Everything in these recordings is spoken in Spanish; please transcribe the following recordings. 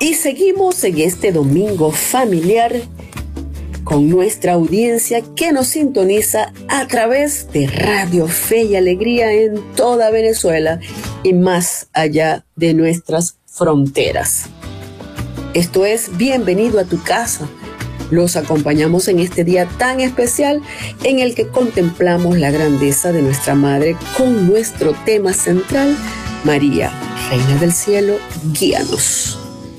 Y seguimos en este domingo familiar con nuestra audiencia que nos sintoniza a través de Radio Fe y Alegría en toda Venezuela y más allá de nuestras fronteras. Esto es Bienvenido a tu casa. Los acompañamos en este día tan especial en el que contemplamos la grandeza de nuestra Madre con nuestro tema central, María, Reina del Cielo, guíanos.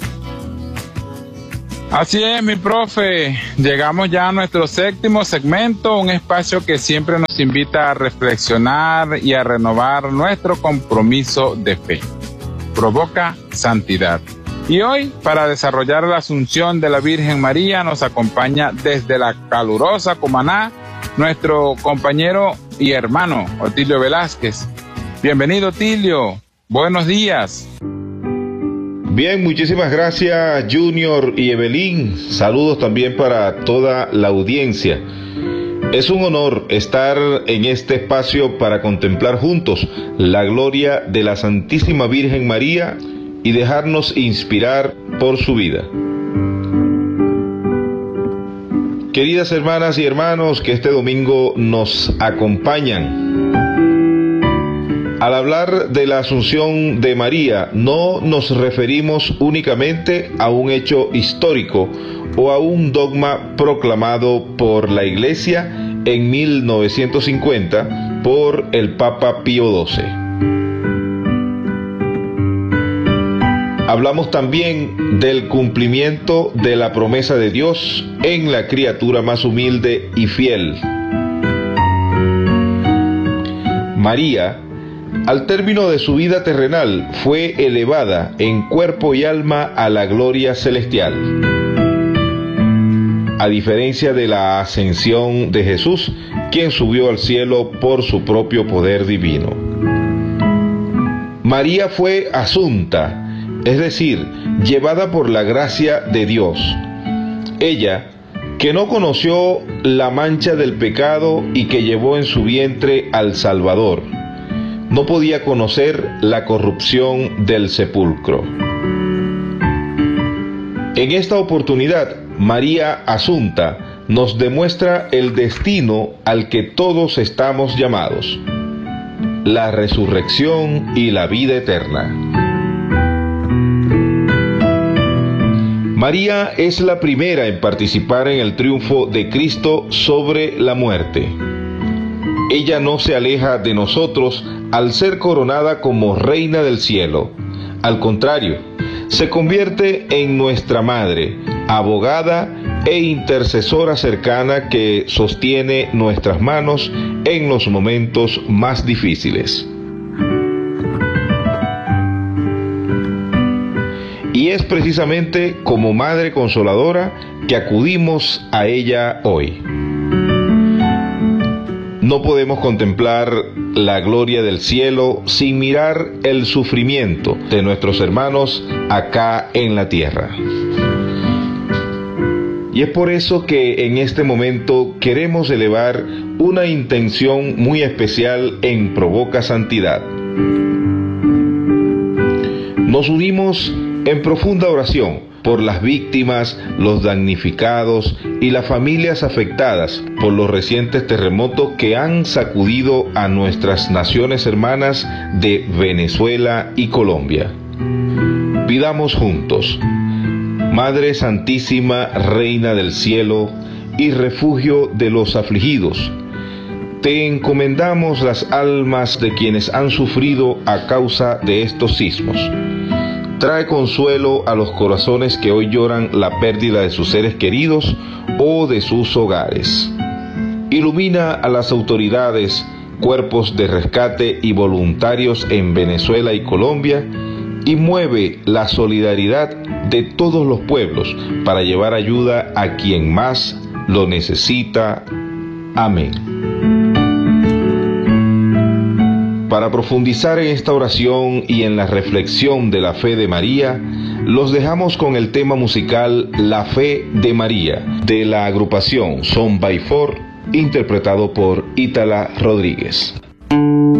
Así es, mi profe. Llegamos ya a nuestro séptimo segmento, un espacio que siempre nos invita a reflexionar y a renovar nuestro compromiso de fe. Provoca santidad. Y hoy, para desarrollar la Asunción de la Virgen María, nos acompaña desde la calurosa Cumaná nuestro compañero y hermano Otilio Velázquez. Bienvenido, Otilio. Buenos días. Bien, muchísimas gracias, Junior y Evelyn. Saludos también para toda la audiencia. Es un honor estar en este espacio para contemplar juntos la gloria de la Santísima Virgen María y dejarnos inspirar por su vida. Queridas hermanas y hermanos que este domingo nos acompañan, al hablar de la Asunción de María, no nos referimos únicamente a un hecho histórico o a un dogma proclamado por la Iglesia en 1950 por el Papa Pío XII. Hablamos también del cumplimiento de la promesa de Dios en la criatura más humilde y fiel. María, al término de su vida terrenal, fue elevada en cuerpo y alma a la gloria celestial. A diferencia de la ascensión de Jesús, quien subió al cielo por su propio poder divino. María fue asunta, es decir, llevada por la gracia de Dios. Ella, que no conoció la mancha del pecado y que llevó en su vientre al Salvador, no podía conocer la corrupción del sepulcro. En esta oportunidad, María Asunta nos demuestra el destino al que todos estamos llamados: la resurrección y la vida eterna. María es la primera en participar en el triunfo de Cristo sobre la muerte. Ella no se aleja de nosotros al ser coronada como Reina del Cielo. Al contrario, se convierte en nuestra Madre, abogada e intercesora cercana que sostiene nuestras manos en los momentos más difíciles. Y es precisamente como Madre Consoladora que acudimos a ella hoy. No podemos contemplar la gloria del cielo sin mirar el sufrimiento de nuestros hermanos acá en la tierra. Y es por eso que en este momento queremos elevar una intención muy especial en Provoca Santidad. Nos unimos en profunda oración por las víctimas, los damnificados y las familias afectadas por los recientes terremotos que han sacudido a nuestras naciones hermanas de Venezuela y Colombia. Pidamos juntos: Madre Santísima, Reina del Cielo y refugio de los afligidos, te encomendamos las almas de quienes han sufrido a causa de estos sismos. Trae consuelo a los corazones que hoy lloran la pérdida de sus seres queridos o de sus hogares. Ilumina a las autoridades, cuerpos de rescate y voluntarios en Venezuela y Colombia y mueve la solidaridad de todos los pueblos para llevar ayuda a quien más lo necesita. Amén. Para profundizar en esta oración y en la reflexión de la fe de María, los dejamos con el tema musical La Fe de María, de la agrupación Son by Four, interpretado por Ítala Rodríguez.